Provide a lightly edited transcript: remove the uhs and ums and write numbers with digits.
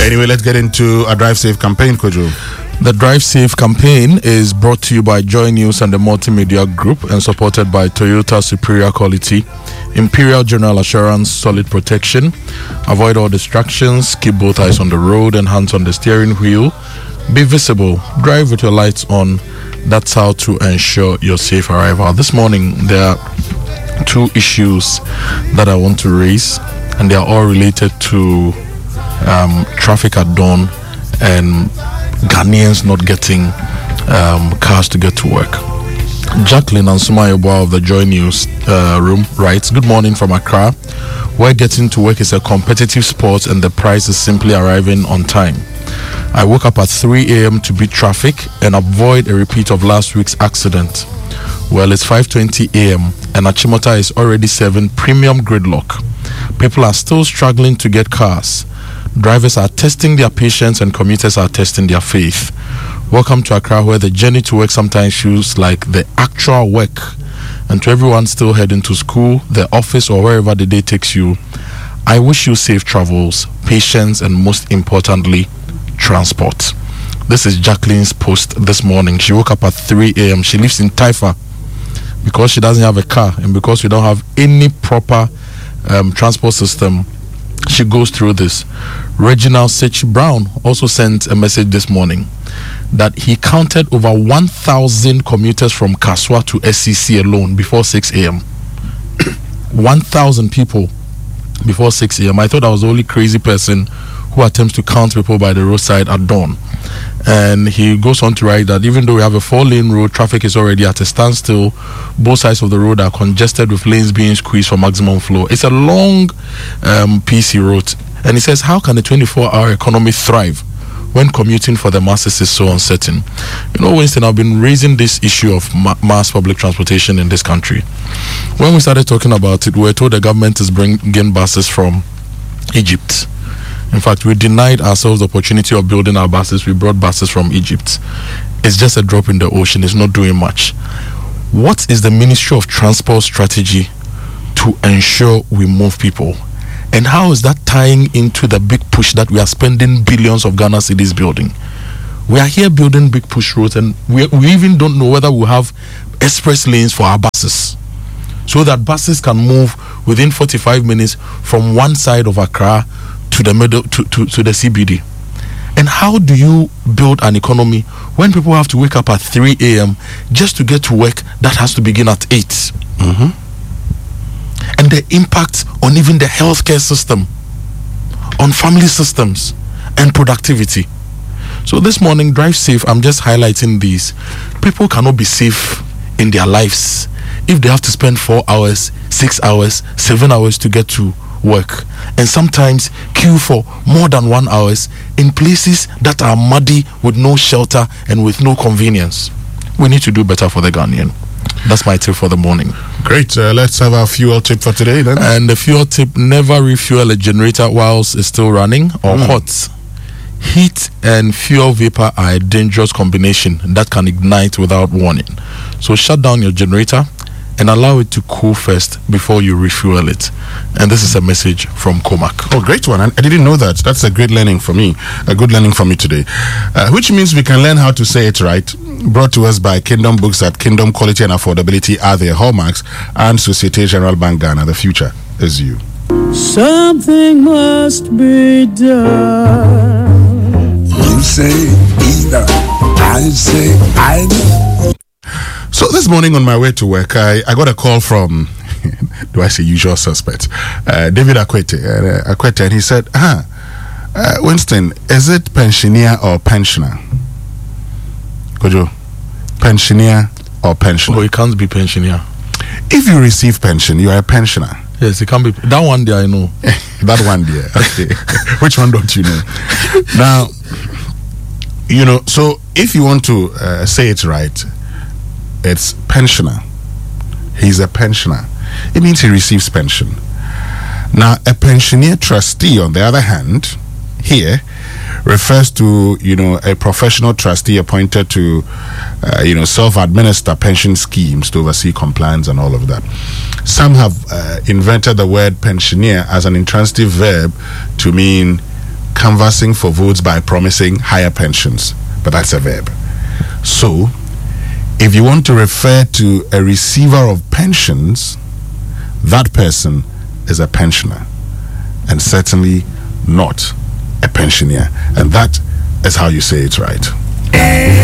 Anyway, let's get into a Drive Safe campaign, Kojo. The Drive Safe campaign is brought to you by Joy News and the Multimedia Group and supported by Toyota Superior Quality, Imperial General Assurance, Solid Protection. Avoid all distractions, keep both eyes on the road and hands on the steering wheel. Be visible, drive with your lights on. That's how to ensure your safe arrival. This morning, there are two issues that I want to raise, and they are all related to traffic at dawn and Ghanaians not getting cars to get to work. Jacqueline Ansumayoboa of the Joy News room writes, "Good morning from Accra, where getting to work is a competitive sport and the prize is simply arriving on time. I woke up at 3 a.m. to beat traffic and avoid a repeat of last week's accident. Well, it's 5:20 a.m. and Achimota is already serving premium gridlock. People are still struggling to get cars. Drivers are testing their patience and commuters are testing their faith. Welcome to Accra, where the journey to work sometimes feels like the actual work. And to everyone still heading to school, the office, or wherever the day takes you, I wish you safe travels, patience, and most importantly, transport." This is Jacqueline's post this morning. She woke up at 3 a.m. She lives in Taifa because she doesn't have a car, and because we don't have any proper transport system, she goes through this. Reginald Sitch Brown also sent a message this morning that he counted over 1,000 commuters from Kaswa to SCC alone before 6 a.m. 1,000 people before 6 a.m. I thought I was the only crazy person who attempts to count people by the roadside at dawn. And he goes on to write that even though we have a 4-lane road, traffic is already at a standstill. Both sides of the road are congested with lanes being squeezed for maximum flow. It's a long piece he wrote. And he says, how can a 24-hour economy thrive when commuting for the masses is so uncertain? You know, Winston, I've been raising this issue of mass public transportation in this country. When we started talking about it, we were told the government is bringing buses from Egypt. In fact, we denied ourselves the opportunity of building our buses. We brought buses from Egypt. It's just a drop in the ocean. It's not doing much. What is the Ministry of Transport strategy to ensure we move people? And how is that tying into the big push that we are spending billions of Ghana cedis building? We are here building big push roads, and we even don't know whether we have express lanes for our buses, so that buses can move within 45 minutes from one side of Accra to the middle, to the CBD. And how do you build an economy when people have to wake up at 3 a.m. just to get to work that has to begin at 8? Mm-hmm. And the impact on even the healthcare system, on family systems and productivity. So this morning, Drive Safe, I'm just highlighting these. People cannot be safe in their lives if they have to spend 4 hours, 6 hours, 7 hours to get to work, and sometimes queue for more than 1 hour in places that are muddy with no shelter and with no convenience. We need to do better for the Ghanaian. That's my tip for the morning. Great. Let's have our fuel tip for today then. And the fuel tip: never refuel a generator whilst it's still running or hot. Heat and fuel vapor are a dangerous combination that can ignite without warning. So shut down your generator and allow it to cool first before you refuel it. And this is a message from Comac. Oh, great one. I didn't know that. That's a great learning for me. A good learning for me today. Which means we can learn how to say it right. Brought to us by Kingdom Books at Kingdom Quality and Affordability are their hallmarks, and Societe Generale Bank Ghana. The future is you. Something must be done. You say either, I say either. So this morning on my way to work, I got a call from, do I say usual suspect, David Akwete, and he said, Winston, is it pensioner or pensioner? Kojo, pensioner or pensioner? Oh, it can't be pensioner. If you receive pension, you are a pensioner. Yes, it can be. That one there I know. That one there. Okay. Which one don't you know? Now, you know, so if you want to say it right, it's pensioner. He's a pensioner. It means he receives pension. Now, a pensioner trustee, on the other hand, here refers to, you know, a professional trustee appointed to, self-administer pension schemes to oversee compliance and all of that. Some have invented the word pensioner as an intransitive verb to mean canvassing for votes by promising higher pensions, but that's a verb. So, if you want to refer to a receiver of pensions, that person is a pensioner, and certainly not a pensioner. And that is how you say it right.